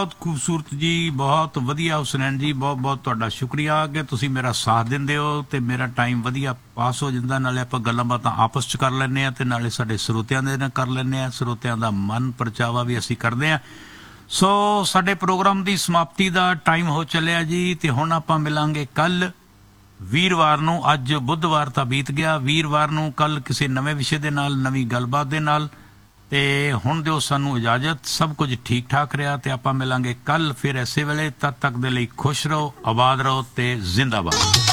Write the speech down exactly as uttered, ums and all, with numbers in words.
ਬਹੁਤ ਖੂਬਸੂਰਤ ਜੀ, ਬਹੁਤ ਵਧੀਆ ਹੁਸਨੈਨ ਜੀ, ਬਹੁਤ ਬਹੁਤ ਤੁਹਾਡਾ ਸ਼ੁਕਰੀਆ ਕਿ ਤੁਸੀਂ ਮੇਰਾ ਸਾਥ ਦਿੰਦੇ ਹੋ ਤੇ ਮੇਰਾ ਟਾਈਮ ਵਧੀਆ ਪਾਸ ਹੋ ਜਾਂਦਾ। ਨਾਲੇ ਆਪਾਂ ਗੱਲਾਂ ਬਾਤਾਂ ਆਪਸ 'ਚ ਕਰ ਲੈਂਦੇ ਹਾਂ ਤੇ ਨਾਲੇ ਸਾਡੇ ਸਰੋਤਿਆਂ ਦੇ ਨਾਲ ਕਰ ਲੈਂਦੇ ਹਾਂ। ਸਰੋਤਿਆਂ ਦਾ ਮਨ ਪਰਚਾਵਾ ਵੀ ਅਸੀਂ ਕਰਦੇ ਹਾਂ। ਸੋ ਸਾਡੇ ਪ੍ਰੋਗਰਾਮ ਦੀ ਸਮਾਪਤੀ ਦਾ ਟਾਈਮ ਹੋ ਚੱਲਿਆ ਜੀ ਤੇ ਹੁਣ ਆਪਾਂ ਮਿਲਾਂਗੇ ਕੱਲ ਵੀਰਵਾਰ ਨੂੰ। ਅੱਜ ਬੁੱਧਵਾਰ ਤਾਂ ਬੀਤ ਗਿਆ, ਵੀਰਵਾਰ ਨੂੰ ਕੱਲ ਕਿਸੇ ਨਵੇਂ ਵਿਸ਼ੇ ਦੇ ਨਾਲ, ਨਵੀਂ ਗੱਲਬਾਤ ਦੇ ਨਾਲ। ਤੇ ਹੁਣ ਦਿਓ ਸਾਨੂੰ ਇਜਾਜ਼ਤ। ਸਭ ਕੁਝ ਠੀਕ ਠਾਕ ਰਿਹਾ ਤੇ ਆਪਾਂ ਮਿਲਾਂਗੇ ਕੱਲ ਫਿਰ ਐਸੇ ਵੇਲੇ। ਤਦ ਤੱਕ ਦੇ ਲਈ ਖੁਸ਼ ਰਹੋ, ਆਬਾਦ ਰਹੋ ਤੇ ਜ਼ਿੰਦਾਬਾਦ।